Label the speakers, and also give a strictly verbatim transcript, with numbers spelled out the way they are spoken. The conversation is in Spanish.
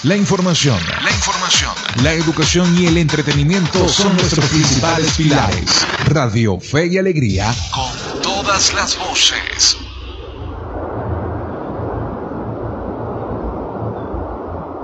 Speaker 1: La información, la información, la educación y el entretenimiento son nuestros principales pilares. Radio Fe y Alegría, con todas las voces.